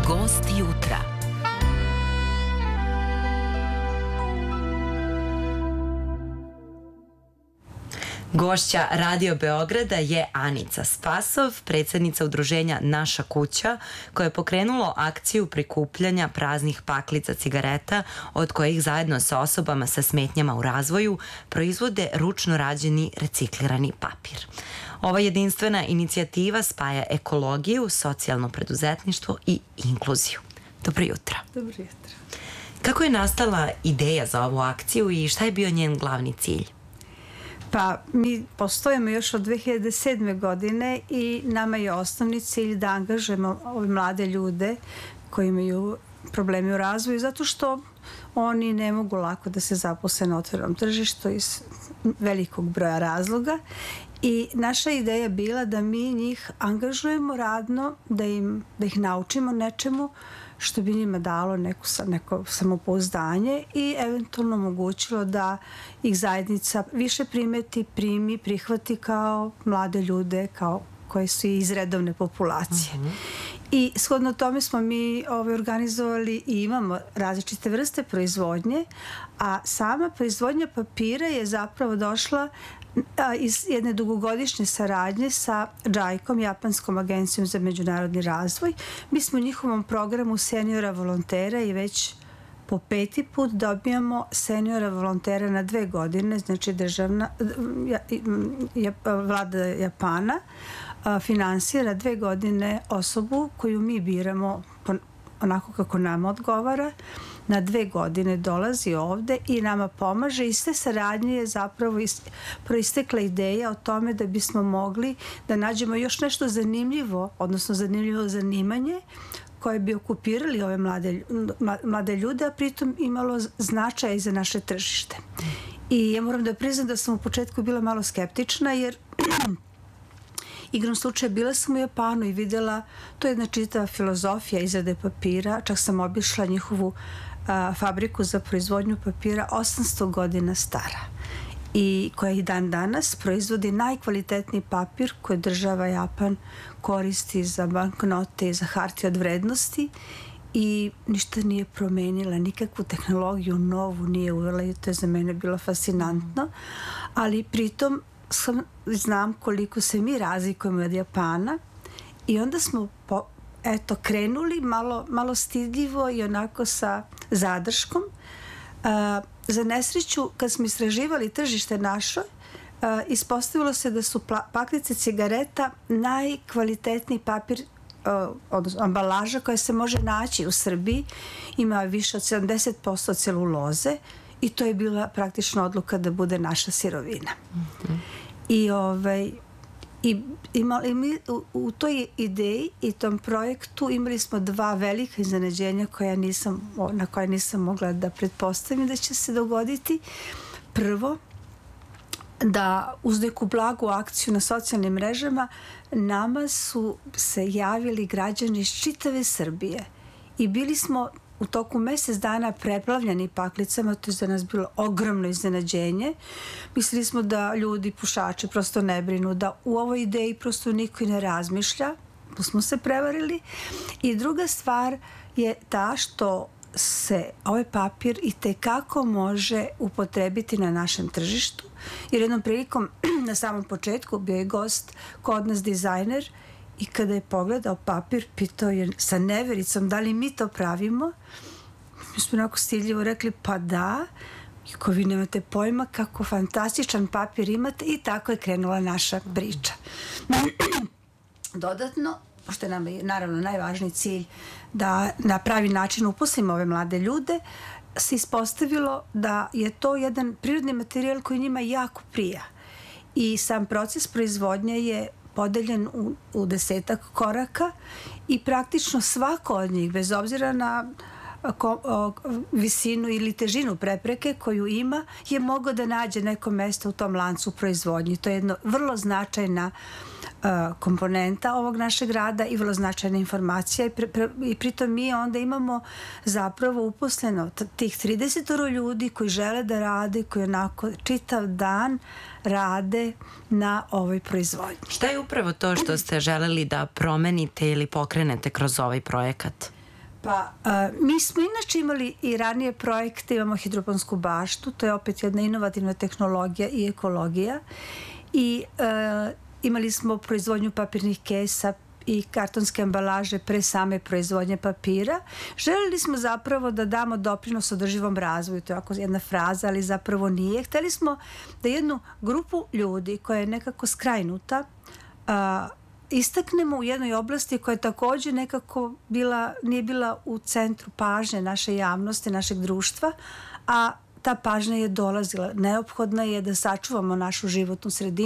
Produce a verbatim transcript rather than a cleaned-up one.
Gost jutra. Gošća Radio Beograda je Anica Spasov, predsjednica udruženja Naša kuća, koja je pokrenulo akciju prikupljanja praznih paklica cigareta, od kojih zajedno sa osobama sa smetnjama u razvoju proizvode ručno rađeni reciklirani papir. Ova jedinstvena inicijativa spaja ekologiju, socijalno preduzetništvo i inkluziju. Dobro jutro. Dobro jutro. Kako je nastala ideja za ovu akciju i šta je bio njen glavni cilj? Pa mi postojimo još od dve hiljade sedme. godine i nama je osnovni cilj da angažujemo ove mlade ljude koji imaju probleme u razvoju, zato što oni ne mogu lako da se zaposle na otvorenom tržištu iz velikog broja razloga. I naša ideja je bila da mi njih angažujemo radno, da, im, da ih naučimo nečemu što bi njima dalo neku, neko samopouzdanje i eventualno omogućilo da ih zajednica više primeti, primi, prihvati kao mlade ljude, kao koji su iz redovne populacije. Mm-hmm. I shodno tome smo mi ovaj, organizovali i imamo različite vrste proizvodnje, a sama proizvodnja papira je zapravo došla iz jedne dugogodišnje saradnje sa džajkom, Japanskom agencijom za međunarodni razvoj. Mi smo u njihovom programu seniora volontera i već po peti put dobijamo seniora volontera na dve godine, znači državna ja, ja, vlada Japana finansira dve godine osobu koju mi biramo onako kako nama odgovara. Na dve godine dolazi ovde i nama pomaže. Iz te saradnje je zapravo proistekla ideja o tome da bismo mogli da nađemo još nešto zanimljivo, odnosno zanimljivo zanimanje koje bi okupirali ove mlade, mlade ljude, a pritom imalo značaja i za naše tržište. I ja moram da priznam da sam u početku bila malo skeptična, jer igrom slučaja bila sam u Japanu i videla, to je jedna čitava filozofija izrade papira, čak sam obišla njihovu a, fabriku za proizvodnju papira osamsto godina stara i koja i dan danas proizvodi najkvalitetniji papir koji država Japan koristi za banknote i za hartije od vrednosti i ništa nije promenila, nikakvu tehnologiju novu nije uvela i to je za mene bilo fascinantno, ali pritom sam, znam koliko se mi razlikujemo od Japana i onda smo po, eto, krenuli malo, malo stidljivo i onako sa zadrškom. Uh, za nesreću, kad smo istraživali tržište naše, uh, ispostavilo se da su pla- paklice cigareta najkvalitetniji papir, uh, odnosno ambalaža koja se može naći u Srbiji. Ima više od sedamdeset posto celuloze i to je bila praktično odluka da bude naša sirovina. Mm-hmm. I, ovaj, i, ima, i mi u, u toj ideji i tom projektu imali smo dva velika iznenađenja koja nisam, na koje nisam mogla da pretpostavim da će se dogoditi. Prvo, da uz neku blagu akciju na socijalnim mrežama nama su se javili građani iz čitave Srbije i bili smo u toku mjesec dana preplavljeni paklicama, to je za nas bilo ogromno iznenađenje. Mislili smo da ljudi, pušači, prosto ne brinu, da u ovoj ideji prosto niko i ne razmišlja. Tu smo se prevarili. I druga stvar je ta što se ovaj papir i tekako može upotrebiti na našem tržištu. Jer jednom prilikom na samom početku bio je gost kod nas dizajner i kada je pogledao papir, pitao je sa nevericom da li mi to pravimo. Mi smo onako stidljivo rekli pa da, i ko vi nemate pojma kako fantastičan papir imate, i tako je krenula naša priča. Dodatno, pošto je nam naravno najvažniji cilj da na pravi način uposlimo ove mlade ljude, se ispostavilo da je to jedan prirodni materijal koji njima jako prija. I sam proces proizvodnje je podeljen u, u desetak koraka i praktično svako od njih, bez obzira na ko, o, visinu ili težinu prepreke koju ima, je mogao da nađe neko mesto u tom lancu proizvodnje. To je jedna vrlo značajna uh, komponenta ovog našeg rada i vrlo značajna informacija i, pre, pre, i pritom mi onda imamo zapravo uposleno t- tih trideset ljudi koji žele da rade, koji onako čitav dan rade na ovoj proizvodnji. Šta je upravo to što ste želeli da promenite ili pokrenete kroz ovaj projekat? Pa, a, mi smo inače imali i ranije projekte, imamo hidroponsku baštu, to je opet jedna inovativna tehnologija i ekologija i a, imali smo proizvodnju papirnih kesa i kartonske ambalaže pre same proizvodnje papira. Želeli smo zapravo da damo doprinos održivom razvoju, to je ako jedna fraza, ali zapravo nije. Hteli smo da jednu grupu ljudi koja je nekako skrajnuta a, istaknemo u jednoj oblasti koja je također nekako bila, nije bila u centru pažnje naše javnosti, našeg društva, a ta pažnja je dolazila. Neophodna je da sačuvamo našu životnu sredinu.